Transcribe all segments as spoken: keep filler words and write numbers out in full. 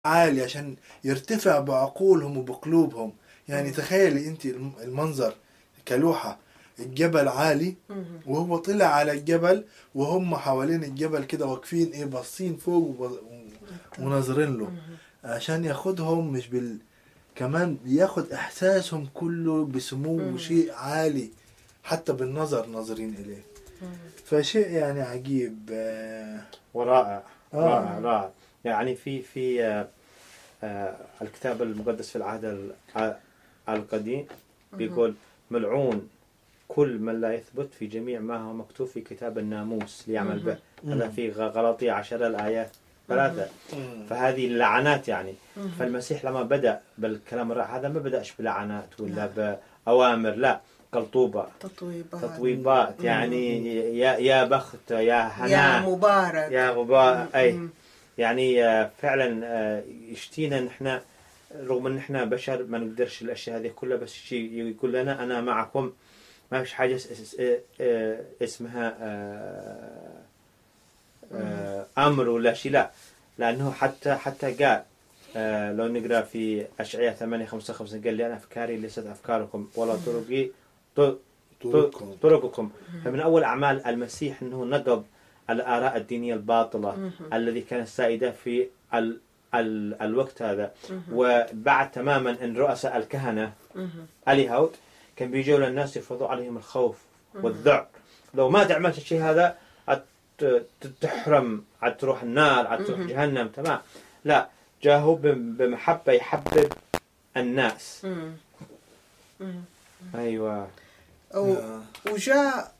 عالي عشان يرتفع بعقولهم وبقلوبهم. يعني مم. تخيلي انت الم- المنظر كلوحة، الجبل عالي مم. وهو طلع على الجبل وهم حوالين الجبل كده واقفين ايه باصين فوق وب- بالطبع. وناظرين له مم. عشان ياخدهم. مش بال كمان بياخد احساسهم كله بسمو مم. شيء عالي، حتى بالنظر ناظرين اليه. مم. فشيء يعني عجيب. اه, ورائع آه. رائع رائع. يعني في في آه، آه، الكتاب المقدس في العهد ال- القديم بيقول ملعون كل من لا يثبت في جميع ما هو مكتوب في كتاب الناموس ليعمل به. هذا في غلطية عشر الآيات ثلاثة. مم. فهذه اللعنات يعني. مم. فالمسيح لما بدأ بالكلام الرائع هذا ما بدأش بلعنات ولا بأوامر، لا، قال طوبى، تطويبات. تطويبات، يعني يا يا بخت، يا يا هناء، مبارك. يا غباء. أي مم. يعني آه، فعلا آه، يشتينا نحن رغم ان احنا بشر ما نقدرش الاشياء هذه كلها، بس شيء يقول لنا انا معكم. ما فيش حاجه اس- اس- آه، اسمها آه، آه، امر ولا شيء، لا، لانه حتى حتى قال آه، لو نقرا في اشعياء ثمانية خمسة وخمسين قال لي انا افكاري ليست افكاركم ولا طرقي ط- طرقكم. طرقكم. فمن اول اعمال المسيح انه نقض الاراء الدينيه الباطله مم. الذي كانت سائده في ال ال الوقت هذا. مم. وبعد تماما ان رؤساء الكهنه مم. اليهود كان بيجوا للناس يفرضوا عليهم الخوف والذعر، لو ما عملت الشيء هذا عت- تحرم، عاد تروح النار، عاد تروح مم. جهنم. تمام، لا، جاهو بم- بمحبه يحبب الناس. مم. مم. ايوه. و- آه. وجاء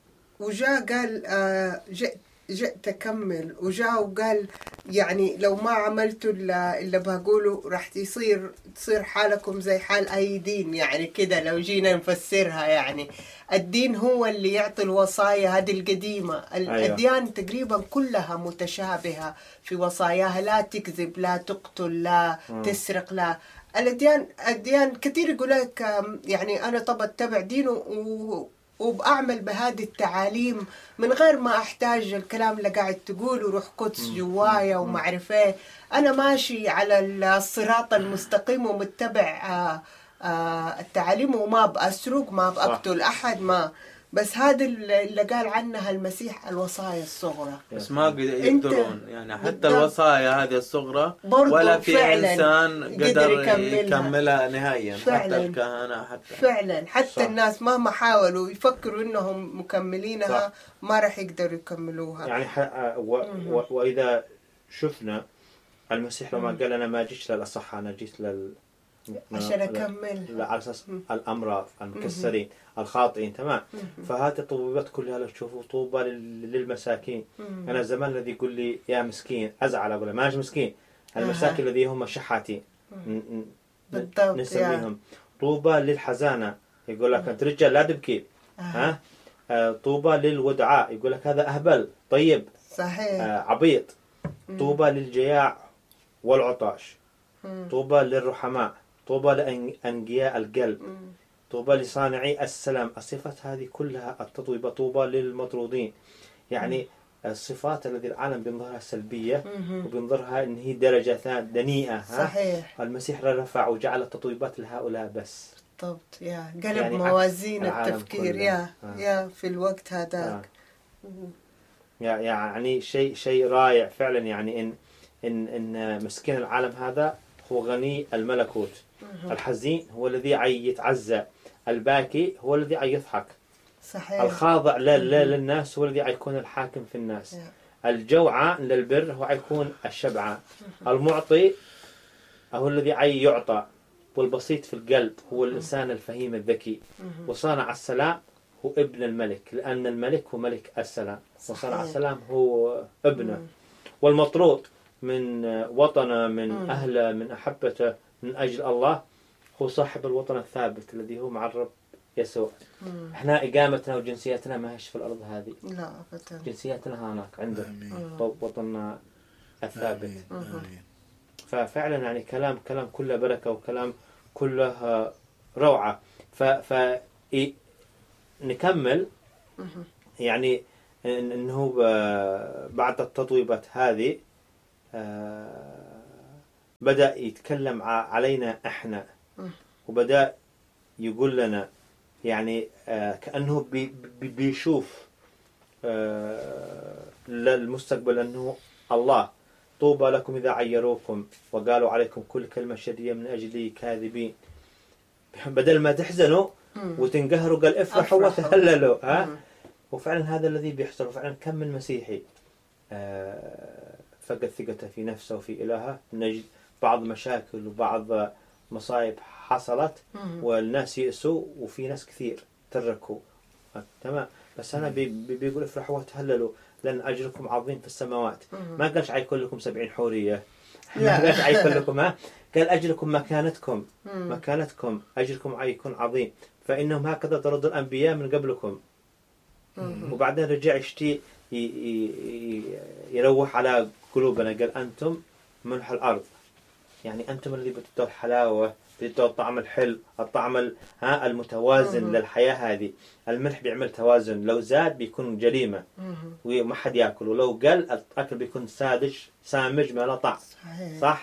وجاء قال آه، جئت جئت أكمل. وجاء وقال يعني لو ما عملتوا إلا اللي بقوله راح تصير تصير حالكم زي حال أي دين. يعني كده لو جينا نفسرها، يعني الدين هو اللي يعطي الوصايا هذه القديمة. ال- أيوة. الأديان تقريبا كلها متشابهة في وصاياها، لا تكذب، لا تقتل، لا مم. تسرق، لا. الأديان أديان كثير يقول لك آم، يعني أنا طب أتبع دينه و وبأعمل بهذه التعاليم من غير ما أحتاج الكلام اللي قاعد تقوله روح قدس جوايا ومعرفة. أنا ماشي على الصراط المستقيم ومتبع آه، آه، التعاليم، وما بأسرق، ما بأقتل أحد، ما بس هذا اللي قال عنها المسيح الوصايا الصغرى. بس ما قد- يقدرون يعني حتى بالضبط. الوصايا هذه الصغرى برضو ولا في فعلاً إنسان قدر قدر يكملها. يكملها نهائيا، حتى فعلاً. الكهنة حتى فعلا حتى صح. الناس مهما حاولوا يفكروا انهم مكملينها صح. ما راح يقدروا يكملوها. يعني ح... و... و... واذا شفنا المسيح لما قال انا ما جيت للاصحاء، انا جيت لل عشان اكمل. لا، على اساس الامراض، المكسرين، الخاطئين. تمام. فهذه الطبيبات كلها لو تشوفوا طوبى لل- للمساكين. انا زمان الذي يقول لي يا مسكين ازعل، اقول له ماش مسكين، المساكين الذي هم شحاتين ن- ن- بالضبط، يا. نسميهم. طوبى للحزانه، يقول لك انت رجال لا تبكي. ها آه، طوبى للودعاء، يقول لك هذا اهبل طيب صحيح. آه، عبيط. طوبى للجياع والعطاش. مم. طوبى للرحماء. طوبى لأنقياء القلب. مم. طوبى لصانعي السلام. الصفات هذه كلها التطويبة. طوبى للمطرودين. يعني الصفات التي العالم بينظرها سلبية مم. وبينظرها ان هي درجة ثانية دنيئة. ها؟ صحيح. المسيح رفع وجعل التطويبات لهؤلاء بس. بالضبط، يا قلب يعني موازين العالم التفكير. كله. يا آه. يا في الوقت هذاك. آه. يعني شيء شيء رائع فعلا. يعني ان ان ان مسكين العالم هذا هو غني الملكوت. الحزين هو الذي يتعزى. الباكي هو الذي يضحك. صحيح. الخاضع لا لا للناس هو الذي يكون الحاكم في الناس. يا. الجوعان للبر هو يكون الشبعان. المعطي هو الذي يعطى. والبسيط في القلب هو الإنسان الفهيم الذكي. وصانع السلام هو ابن الملك، لأن الملك هو ملك السلام. وصانع السلام هو ابنه. والمطرود من وطنه، من أهله، من أحبته، من أجل الله هو صاحب الوطن الثابت الذي هو مع الرب يسوع. مم. احنا إقامتنا وجنسيتنا ما هيش في الأرض هذه، لا أبدا. جنسيتنا هناك عنده آمين. وطننا الثابت. آمين. آمين. ففعلا يعني كلام كلام كله بركة وكلام كله روعة. ف ف نكمل يعني انه بعد التطويبات هذه بدأ يتكلم علينا إحنا، وبدأ يقول لنا يعني آه كأنه بي بي بيشوف آه للمستقبل أنه الله طوبى لكم إذا عيروكم وقالوا عليكم كل كلمة شرية من أجلي كاذبين. بدل ما تحزنوا وتنقهروا قال افرحوا وتهللوا. ها؟ وفعلا هذا الذي بيحصل. وفعلا كم من مسيحي آه فقد ثقته في نفسه وفي إلهه، نجد بعض مشاكل وبعض مصايب حصلت والناس يأسوا وفي ناس كثير تركوا. تمام. بس أنا بي بيقول افرحوا وتهللوا لأن أجركم عظيم في السماوات. ما قالش عيكون لكم سبعين حورية، ما قالش عيكون لكم، ها قال أجركم مكانتكم مكانتكم أجركم عيكون عظيم، فإنهم هكذا طردوا الأنبياء من قبلكم. وبعدين رجع يشتي يروح على قلوبنا، قال أنتم ملح الأرض، يعني أنتم اللي بتدوا الحلاوة، بتدوا الطعم الحلو، الطعم ها المتوازن للحياة هذه. الملح بيعمل توازن، لو زاد بيكون جريمة وما حد يأكل، ولو قل الأكل بيكون سادج سامج ما لا طعم. صح؟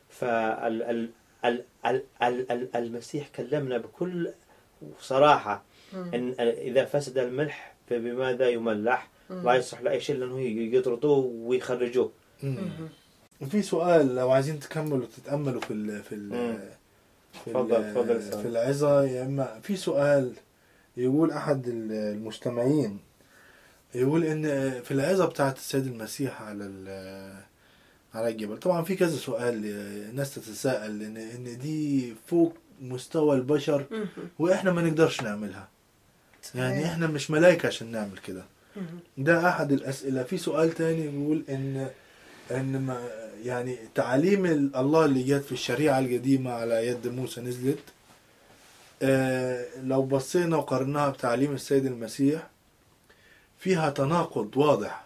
فالمسيح كلمنا بكل صراحة إن إذا فسد الملح فبماذا يملح؟ لا يصح لأي شيء لأنه يطردوه ويخرجوه. وفي سؤال لو عايزين تكملوا وتتأملوا في ال في ال في, فضل فضل في العظة. يا إما في سؤال يقول أحد المستمعين، يقول إن في العظة بتاعت السيد المسيح على على الجبل، طبعا في كذا سؤال الناس تتساءل إن إن دي فوق مستوى البشر وإحنا ما نقدرش نعملها، يعني إحنا مش ملايكة عشان نعمل كده. ده أحد الأسئلة. في سؤال تاني يقول إن إن ما يعني تعاليم الله اللي جت في الشريعة القديمة على يد موسى نزلت، آه لو بصينا وقارناها بتعليم السيد المسيح فيها تناقض واضح.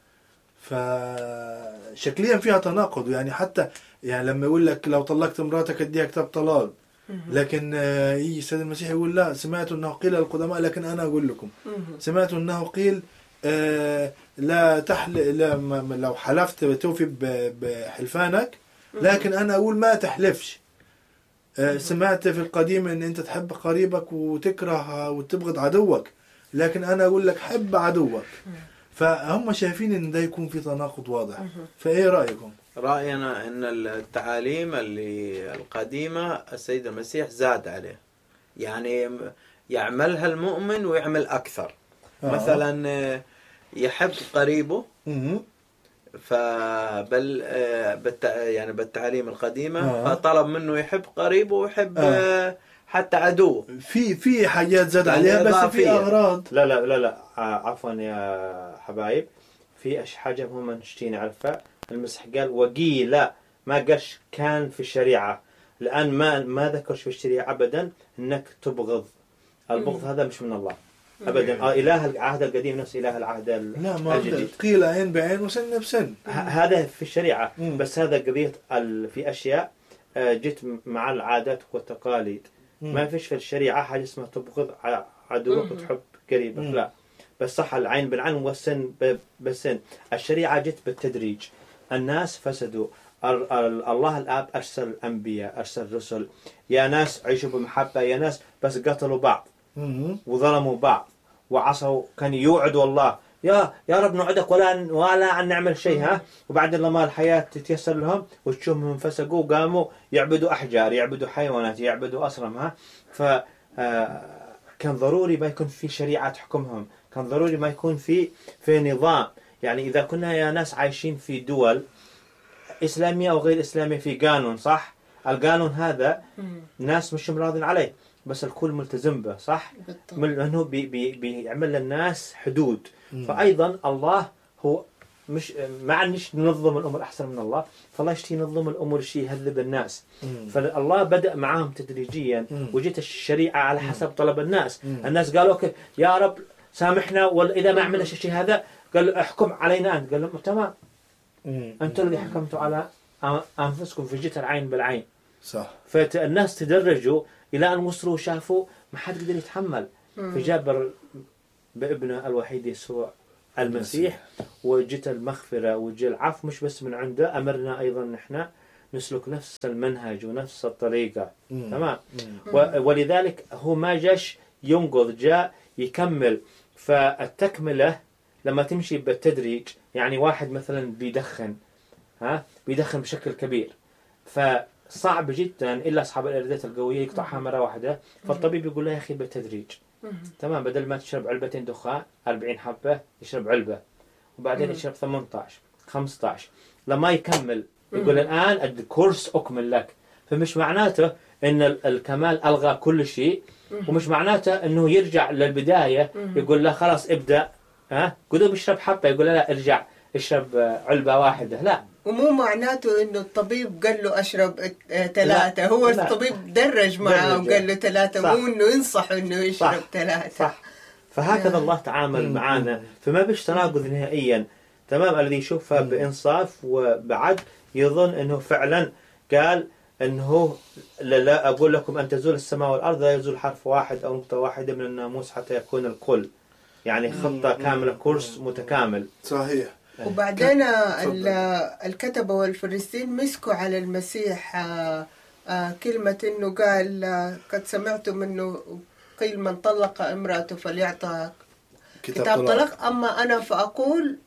فشكليا فيها تناقض، يعني حتى يعني لما يقول لك لو طلقت امراتك اديها كتاب طلاق، لكن آه يجي السيد المسيح يقول لا، سمعت انه قيل للقدماء لكن انا اقول لكم. سمعت انه قيل آه لا تحل لا لو حلفت بتوفي بحلفانك، لكن أنا أقول ما تحلفش. آه سمعت في القديم إن أنت تحب قريبك وتكره وتبغض عدوك، لكن أنا أقول لك حب عدوك. فهم شايفين إن ده يكون في تناقض واضح. فإيه رأيكم؟ رأينا إن التعاليم اللي القديمة السيد المسيح زاد عليه، يعني يعملها المؤمن ويعمل أكثر. آه. مثلا يحب قريبه، فبل بالت... يعني بالتعليم القديمة آه. فطلب منه يحب قريبه ويحب آه. حتى عدوه. في في حاجات زاد عليها يعني بس في أغراض. لا لا لا لا عفوا يا حبايب، في حاجة مهمة نشتي نعرفها. المسيح قال وقيل، ما قالش كان في الشريعة، لأن ما ما ذكرش في الشريعة أبدا إنك تبغض. البغض هذا مش من الله أبدا. آه إله العهد القديم نفس إله العهد الجديد. قيل عين بعين وسن بسن، هذا في الشريعة. مم. بس هذا قضية في أشياء جت مع العادات والتقاليد. مم. ما فيش في الشريعة حاجة اسمها تبغض عدوك وتحب قريبك. مم. لا، بس صح العين بالعين والسن بالسن. الشريعة جت بالتدريج. الناس فسدوا، الله الآب أرسل أنبياء، أرسل رسل، يا ناس عيشوا بمحبة، يا ناس بس قتلوا بعض وظلموا بعض وعصوا. كان يوعدوا الله يا يا رب نوعدك ولا ولا عن نعمل شيء، ها وبعدين لما الحياة تتيسر لهم وتشوفهم انفسقوا وقاموا يعبدوا أحجار، يعبدوا حيوانات، يعبدوا أصنام. ها ف كان ضروري ما يكون في شريعة تحكمهم، كان ضروري ما يكون في في نظام. يعني إذا كنا يا ناس عايشين في دول إسلامية أو غير إسلامية في قانون، صح؟ القانون هذا ناس مش راضين عليه بس الكل ملتزم به، صح؟ لأنه بي بي بيعمل للناس حدود. مم. فأيضا الله هو مش مع نش ننظم الأمور أحسن من الله، فالله يشتي ينظم الأمور شيء يهذب الناس. مم. فالله بدأ معهم تدريجيا. مم. وجت الشريعة على حسب طلب الناس. مم. الناس قالوا أوكي يا رب سامحنا، وإذا ما عملنا الشيء هذا قال احكم علينا أنت. قال لهم تمام، أنتم اللي حكمتوا على أنفسكم في جهة العين بالعين. صح. فالناس تدرجوا إلى أن وصلوا وشافوا ما حد قدر يتحمل. فجابر بابنه الوحيد يسوع المسيح وجت المغفرة وجاء العفو مش بس من عنده، أمرنا أيضا نحن نسلك نفس المنهج ونفس الطريقة. مم. تمام. مم. و- ولذلك هو ما جاش ينقض، جاء يكمل. فالتكملة لما تمشي بالتدريج، يعني واحد مثلا بيدخن، ها بيدخن بشكل كبير، فصعب جدا إلا أصحاب الإرادات القوية يقطعها مرة واحدة. فالطبيب يقول له يا أخي بالتدريج، تمام، بدل ما تشرب علبتين دخان أربعين حبة يشرب علبة، وبعدين يشرب ثمانية عشر خمسة عشر لما يكمل. يقول الآن الكورس أكمل لك. فمش معناته إن ال- الكمال ألغى كل شيء، ومش معناته إنه يرجع للبداية يقول له خلاص ابدأ، ها قدوم اشرب حبة، يقول له لا ارجع اشرب آه، علبة واحدة. لا، ومو معناته انه الطبيب قال له اشرب ثلاثة، هو لا. الطبيب درج معه درج. وقال له ثلاثة، صح. مو انه ينصح انه يشرب ثلاثة. صح. فهكذا نعم. الله تعامل مم. معنا، فما بيش تناقض نهائيا. تمام. الذي يشوفها مم. بإنصاف وبعد يظن أنه فعلا قال أنه لا, لا أقول لكم أن تزول السماء والأرض، لا يزول حرف واحد أو نقطة واحدة من الناموس حتى يكون الكل. يعني خطة كاملة، كورس متكامل. صحيح. وبعدين ال- تفضل. الكتبة والفريسين مسكوا على المسيح آه، آه، كلمة انه قال آه، قد سمعتم انه قيل من طلق امرأته فليعطى كتاب طلاق، أما أنا فأقول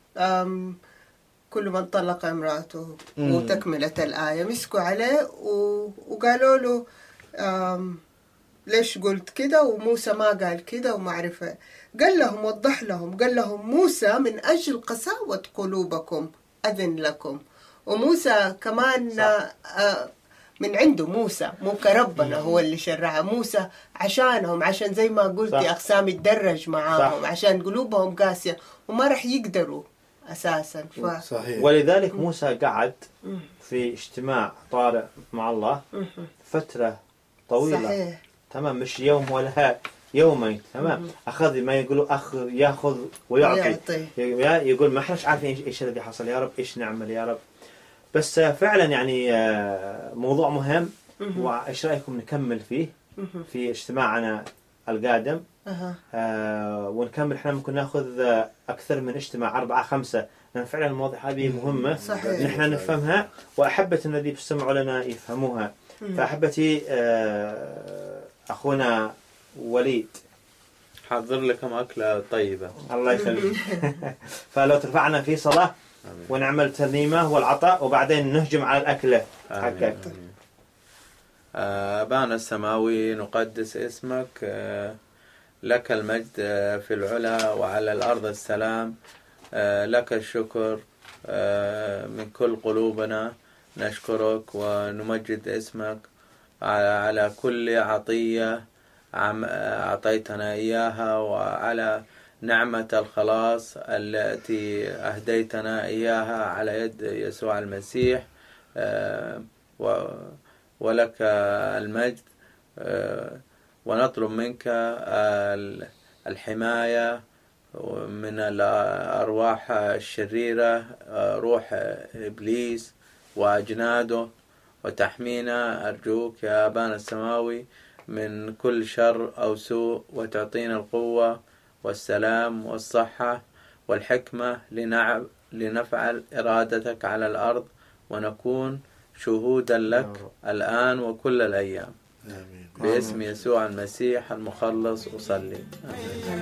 أم كل من طلق امرأته، مم. وتكملة الآية. مسكوا عليه و- وقالوا له أم ليش قلت كده وموسى ما قال كده وما عرفه. قال لهم، وضح لهم، قال لهم موسى من أجل قساوة قلوبكم أذن لكم. وموسى كمان آه، من عنده موسى، مو كربنا هو اللي شرعها. موسى عشانهم، عشان زي ما قلت يا أقسام يتدرج معاهم، صح. عشان قلوبهم قاسية وما رح يقدروا أساسا. ف... صحيح. ولذلك موسى قعد في اجتماع طارئ مع الله فترة طويلة. صحيح. تمام، مش يوم ولا يومين. تمام. أخذ ما يقولوا أخذ يأخذ ويعطي. ويعطي. يقول ما احناش عارفين إيش- إيش الذي حصل يا رب، إيش نعمل يا رب. بس فعلا يعني موضوع مهم. وإيش رأيكم نكمل فيه في اجتماعنا القادم؟ أها. آه ونكمل. احنا ممكن ناخذ آه، اكثر من اجتماع أربعة خمسة، لان فعلا المواضيع هذه مهمه. صحيح. نحن نفهمها، واحبة الذي بيستمعوا لنا يفهموها. فاحبتي آه اخونا وليد حضر لكم أكلة طيبة. الله يخليك. فلو ترفعنا في صلاه ونعمل ترنيمه والعطاء، وبعدين نهجم على الاكله حقك. آمين. آه، أبانا السماوي نقدس اسمك، آه، لك المجد آه، في العلا وعلى الأرض السلام. آه، لك الشكر آه، من كل قلوبنا، نشكرك ونمجد اسمك على على كل عطية عم- أعطيتنا إياها، وعلى نعمة الخلاص التي أهديتنا إياها على يد يسوع المسيح. آه، و ولك المجد. آه، ونطلب منك ال- الحماية من الأرواح الشريرة، آه، روح إبليس وأجناده، وتحمينا أرجوك يا أبانا السماوي من كل شر أو سوء، وتعطينا القوة والسلام والصحة والحكمة لنع- لنفعل إرادتك على الأرض، ونكون شهودا لك الآن وكل الأيام. آمين. باسم يسوع المسيح المخلص أصلي. آمين.